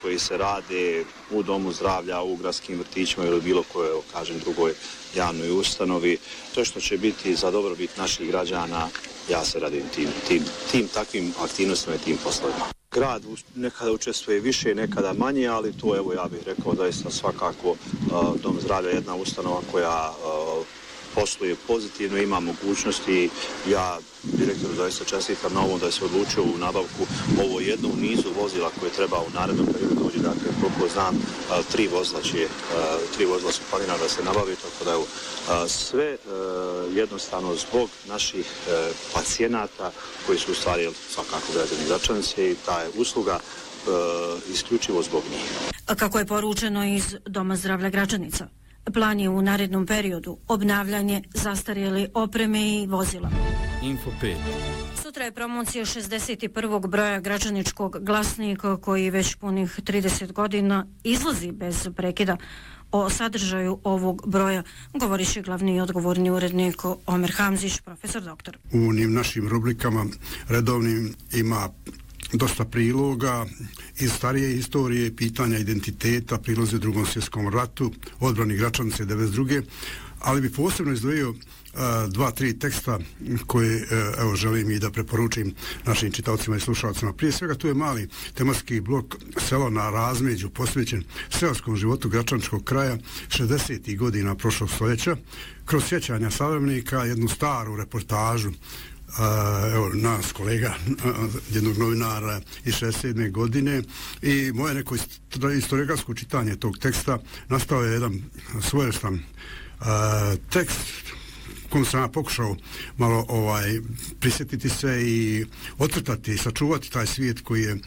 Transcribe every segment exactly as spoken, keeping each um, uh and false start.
koji se rade u domu zdravlja, u gradskim vrtićima ili bilo kojoj, kažem, drugoj javnoj ustanovi. To što će biti za dobrobit naših građana, ja se radim tim, tim, tim takvim aktivnostima i tim poslovima. Grad nekada učestvuje više, nekada manje, ali to, evo, ja bih rekao da je svakako uh, dom zdravlja jedna ustanova koja uh, posluje pozitivno, ima mogućnosti. Ja direktoru zaista čestitam na ovom da se odlučio u nabavku ovo jedno u nizu vozila koje treba u narednom periodu dođe. Dakle, koliko znam, tri vozila će, tri vozila su planirana da se nabavi, tako da evo, sve jednostavno zbog naših pacijenata koji su u stvari svakako građani Gračanice i ta je usluga isključivo zbog njih. A kako je poručeno iz Doma zdravlja Gračanica, plan je u narednom periodu obnavljanje zastarjele opreme i vozila. Info pet. Sutra je promocija šezdeset prvog broja Gračaničkog glasnika koji već punih trideset godina izlazi bez prekida. O sadržaju ovog broja govoriše glavni i odgovorni urednik Omer Hamzić, profesor doktor. U njim našim rubrikama redovnim ima dosta priloga iz starije istorije, pitanja identiteta, prilozi u drugom svjetskom ratu, odbrani Gračanice devedeset druge. Ali bi posebno izdvojio uh, dva, tri teksta koje uh, evo, želim i da preporučim našim čitaocima i slušalcima. Prije svega tu je mali tematski blok Selo na razmeđu posvećen seoskom životu Gračaničkog kraja šezdesetih godina prošlog stoljeća. Kroz sjećanja savremenika jednu staru reportažu Uh, evo, nas kolega, uh, jednog novinara iz šezdeset sedme godine i moje neko historiografsko čitanje tog teksta nastao je jedan svojevrstan uh, tekst kom sam ja pokušao malo ovaj, prisjetiti se i ocrtati, sačuvati taj svijet koji je uh,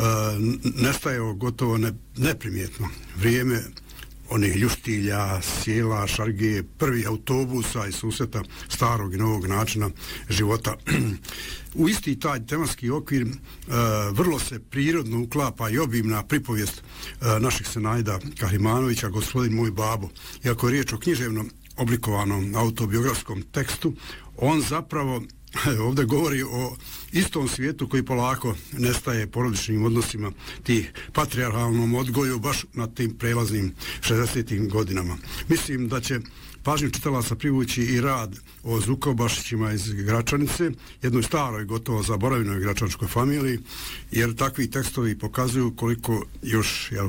nestajao gotovo ne, neprimjetno. Vrijeme onih ljuštilja, sjela, šarge, prvi autobusa i susreta starog i novog načina života. U isti taj tematski okvir e, vrlo se prirodno uklapa i obimna pripovijest e, naših senajda Kahrimanovića, Gospodin moj babo. Iako je riječ o književnom oblikovanom autobiografskom tekstu, on zapravo ovdje govori o istom svijetu koji polako nestaje porodičnim odnosima, tih patrijarhalnom odgoju baš na tim prelaznim šezdesetim godinama. Mislim da će pažnju čitalaca privući i rad o Zukobašićima iz Gračanice, jednoj staroj, gotovo zaboravljenoj gračaničkoj familiji, jer takvi tekstovi pokazuju koliko još, jel,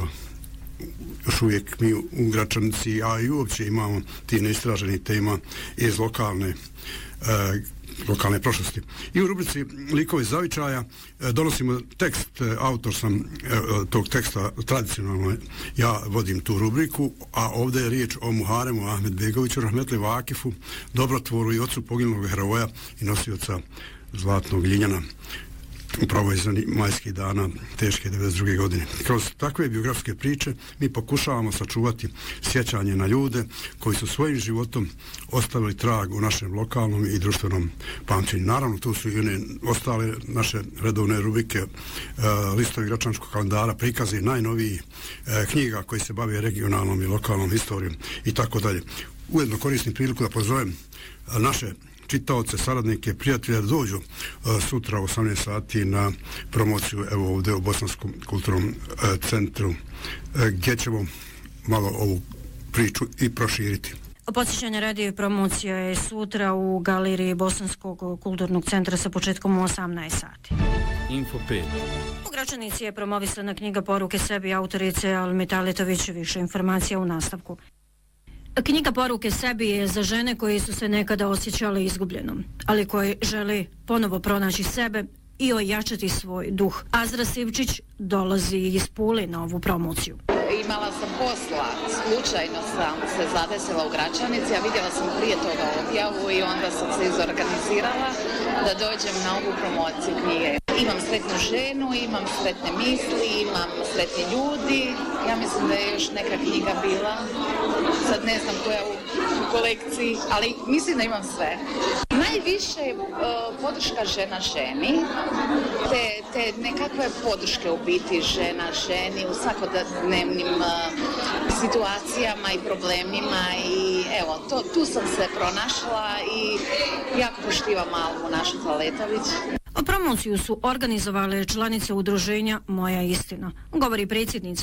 još uvijek mi u Gračanici, a i uopće imamo ti neistraženih tema iz lokalne e, lokalne prošlosti. I u rubrici Likovi zavičaja e, donosimo tekst, e, autor sam e, tog teksta tradicionalno, ja vodim tu rubriku, a ovdje je riječ o Muharemu Ahmedbegoviću, rahmetli Vakifu, dobrotvoru i ocu poginulog heroja i nosioca zlatnog ljiljana. Upravo iz majskih dana teške devedeset druge godine. Kroz takve biografske priče mi pokušavamo sačuvati sjećanje na ljude koji su svojim životom ostavili trag u našem lokalnom i društvenom pamćenju. Naravno, tu su i one ostale naše redovne rubrike, e, listovi Gračaničkog kalendara, prikaze najnovijih e, knjiga koji se bave regionalnom i lokalnom historijom i tako dalje. Ujedno koristim priliku da pozovem naše čitaoce, saradnike, prijatelja da dođu uh, sutra u osamnaest sati na promociju evo ovdje u Bosanskom kulturnom uh, centru uh, gdje ćemo malo ovu priču i proširiti. Podsjećanje radi promocija je sutra u galeriji Bosanskog kulturnog centra sa početkom u osamnaest sati. Info pet. U Gračanici je promovisana knjiga Poruke sebi autorice Almite Alitović. Više informacija u nastavku. Knjiga Poruke sebi je za žene koje su se nekada osjećale izgubljenom, ali koje žele ponovo pronaći sebe i ojačati svoj duh. Azra Sivčić dolazi iz Pule na ovu promociju. Imala sam posla, slučajno sam se zadesila u Gračanici, a vidjela sam prije toga objavu i onda sam se izorganizirala da dođem na ovu promociju knjige. Imam sretnu ženu, imam sretne misli, imam sretni ljudi. Ja mislim da je još neka knjiga bila, sad ne znam koja u kolekciji, ali mislim da imam sve. Najviše uh, podrška žena ženi, te, te nekakve podrške u biti žena ženi u svakodnevnim uh, situacijama i problemima i evo, to, tu sam se pronašla i jako poštivam Almu našu Taletović. Promociju su organizovale članice udruženja Moja istina, govori predsjednica